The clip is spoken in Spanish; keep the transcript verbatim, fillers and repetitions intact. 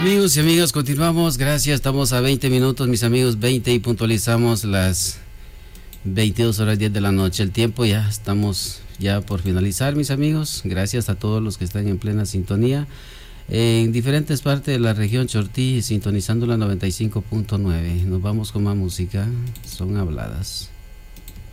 Amigos y amigas, continuamos, gracias, estamos a veinte minutos, mis amigos, veinte y puntualizamos las veintidós horas diez de la noche, el tiempo ya estamos ya por finalizar, mis amigos, gracias a todos los que están en plena sintonía, en diferentes partes de la región Chortí, sintonizando la noventa y cinco punto nueve, nos vamos con más música, son habladas.